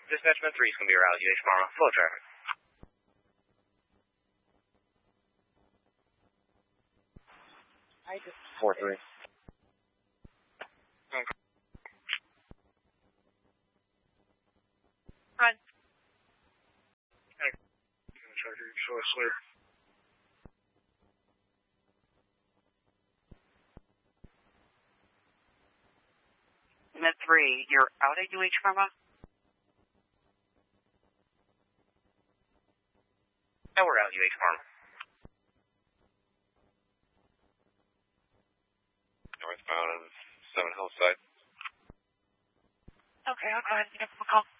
Dispatchment 3 is going to be around UH Pharma. Flow traffic. I just 4-3. Run. Charger, show us clear. Med 3, you're out at UH Pharma? Yeah, we're out UH Pharma. Northbound on 7 Hillside. Okay, I'll go ahead and give them a call.